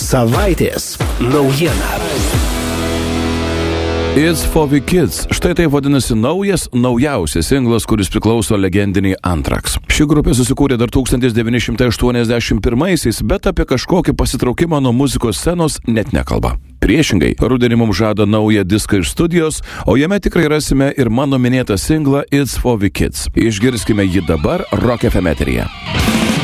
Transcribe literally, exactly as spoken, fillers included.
Savaitės naujiena. It's for the Kids. Štai tai vadinasi naujas, naujausias singlas, kuris priklauso legendiniai Anthrax. Ši grupė susikūrė dar tūkstantis devyni šimtai aštuoniasdešimt pirmaisiais, bet apie kažkokį pasitraukimą nuo muzikos scenos net nekalba. Priešingai, rudenį mums žada naują diską iš studijos, o jame tikrai rasime ir mano minėtą singlą It's for the Kids. Išgirskime jį dabar Rock F M eteryje.